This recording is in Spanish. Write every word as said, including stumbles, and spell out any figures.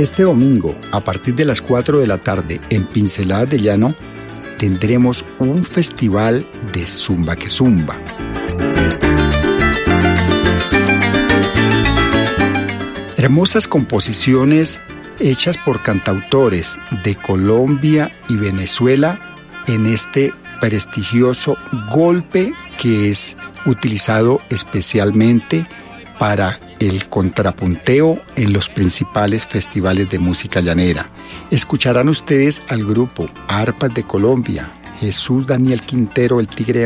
Este domingo, a partir de las cuatro de la tarde, en Pinceladas de Llano, tendremos un festival de Zumba que Zumba. Hermosas composiciones hechas por cantautores de Colombia y Venezuela en este prestigioso golpe que es utilizado especialmente para el contrapunteo en los principales festivales de música llanera. Escucharán ustedes al grupo Arpas de Colombia, Jesús Daniel Quintero, el Tigre